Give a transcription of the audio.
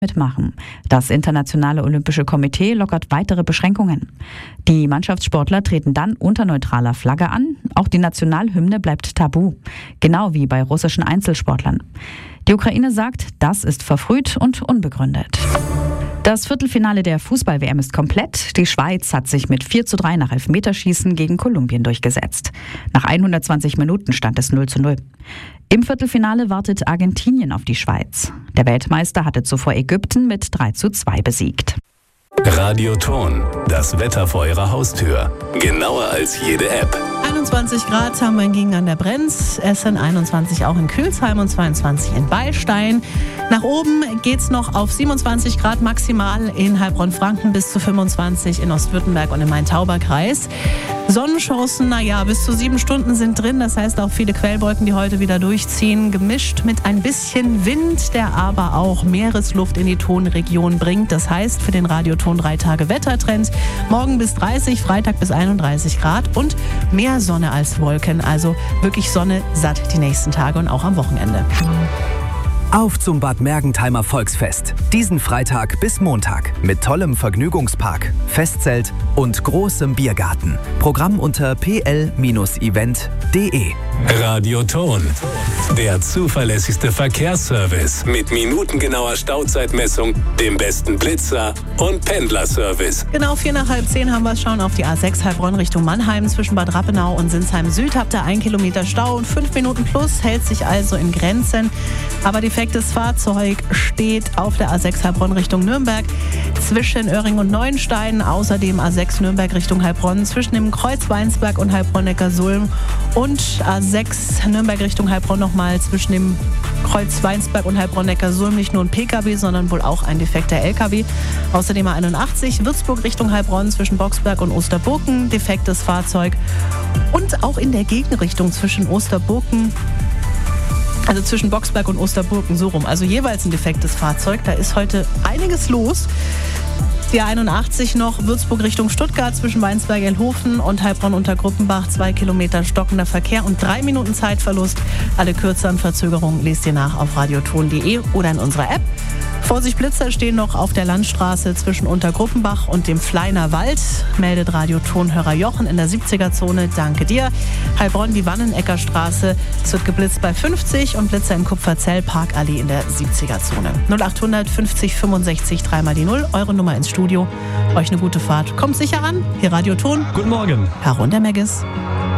mitmachen. Das Internationale Olympische Komitee lockert weitere Beschränkungen. Die Mannschaftssportler treten dann unter neutraler Flagge an. Auch die Nationalhymne bleibt tabu. Genau wie bei russischen Einzelsportlern. Die Ukraine sagt, das ist verfrüht und unbegründet. Das Viertelfinale der Fußball-WM ist komplett. Die Schweiz hat sich mit 4:3 nach Elfmeterschießen gegen Kolumbien durchgesetzt. Nach 120 Minuten stand es 0:0. Im Viertelfinale wartet Argentinien auf die Schweiz. Der Weltmeister hatte zuvor Ägypten mit 3:2 besiegt. Radioton, das Wetter vor Ihrer Haustür. Genauer als jede App. 21 Grad haben wir in Gingen an der Brenz, Essen 21 auch in Külsheim und 22 in Beilstein. Nach oben geht's noch auf 27 Grad maximal in Heilbronn-Franken bis zu 25 in Ostwürttemberg und im Main-Tauber-Kreis. Sonnenchancen, bis zu 7 Stunden sind drin. Das heißt auch viele Quellwolken, die heute wieder durchziehen. Gemischt mit ein bisschen Wind, der aber auch Meeresluft in die Tonregion bringt. Das heißt für den Radioton 3 Tage Wettertrend. Morgen bis 30, Freitag bis 31 Grad und mehr Sonne als Wolken. Also wirklich Sonne satt die nächsten Tage und auch am Wochenende. Auf zum Bad Mergentheimer Volksfest. Diesen Freitag bis Montag mit tollem Vergnügungspark, Festzelt und großem Biergarten. Programm unter pl-event.de. Radioton, der zuverlässigste Verkehrsservice mit minutengenauer Stauzeitmessung, dem besten Blitzer und Pendlerservice. Genau 9:45 haben wir es. Schauen auf die A6 Heilbronn Richtung Mannheim. Zwischen Bad Rappenau und Sinsheim Süd habt ihr 1 Kilometer Stau und 5 Minuten plus, hält sich also in Grenzen. Aber defektes Fahrzeug steht auf der A6 Heilbronn Richtung Nürnberg zwischen Öhring und Neuenstein. Außerdem A6 Nürnberg Richtung Heilbronn zwischen dem Kreuz Weinsberg und Heilbronn-Neckarsulm und A6 Nürnberg Richtung Heilbronn nochmal zwischen dem Kreuz Weinsberg und Heilbronn-Neckarsulm nicht nur ein PKW, sondern wohl auch ein defekter LKW. Außerdem A81 Würzburg Richtung Heilbronn zwischen Boxberg und Osterburken, defektes Fahrzeug. Und auch in der Gegenrichtung zwischen Osterburken, also zwischen Boxberg und Osterburken, so rum. Also jeweils ein defektes Fahrzeug. Da ist heute einiges los. Die 81 noch Würzburg Richtung Stuttgart zwischen Weinsberg-Elhofen und Heilbronn-Untergruppenbach. 2 Kilometer stockender Verkehr und 3 Minuten Zeitverlust. Alle kürzeren Verzögerungen lest ihr nach auf radioton.de oder in unserer App. Vorsicht Blitzer stehen noch auf der Landstraße zwischen Untergruppenbach und dem Fleiner Wald. Meldet Radiotonhörer Jochen in der 70er-Zone. Danke dir. Heilbronn, die Wannenecker-Straße. Es wird geblitzt bei 50 und Blitzer in Kupferzell, Parkallee in der 70er-Zone. 0800 50 65 3 mal die 0. Eure Nummer ins Studio. Euch eine gute Fahrt. Kommt sicher an. Hier Radioton. Guten Morgen. Caro und der Meggis.